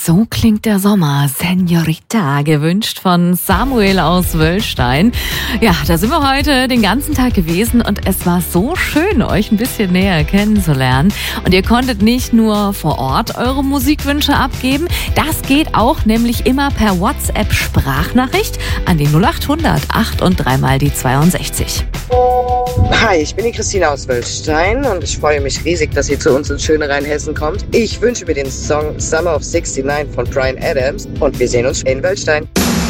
So klingt der Sommer, Senorita, gewünscht von Samuel aus Wöllstein. Ja, da sind wir heute den ganzen Tag gewesen und es war so schön, euch ein bisschen näher kennenzulernen. Und ihr konntet nicht nur vor Ort eure Musikwünsche abgeben, das geht auch nämlich immer per WhatsApp-Sprachnachricht an die 0800 8 und 3 mal die 62. Hi, ich bin die Christina aus Wöllstein und ich freue mich riesig, dass ihr zu uns ins schöne Rheinhessen kommt. Ich wünsche mir den Song Summer of '69 von Bryan Adams und wir sehen uns in Wöllstein.